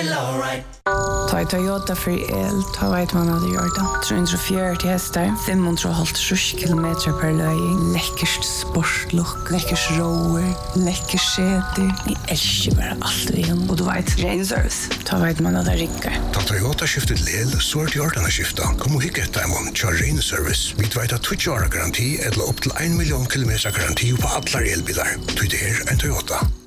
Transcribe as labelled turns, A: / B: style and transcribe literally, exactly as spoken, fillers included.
A: feel alright.
B: Ta i Toyota for el, ta vet man at det gjør det. tre hundre og fjøruti hester, fem hundre og halvtreds kilometer per løying, lekkert sportlukk, lekkert roer, lekkert skjeder. Jeg elsker bare alt vi igjen. Og du vet, ren service, ta vet man at det rikker.
C: Ta Toyota skiftet lel, så er det gjort denne skiftet. Kom og hikke etter dem til ren service. Vi vet at tjueårig garanti eller opp til en million kilometer garanti på alle elbiler. Du det er en Toyota.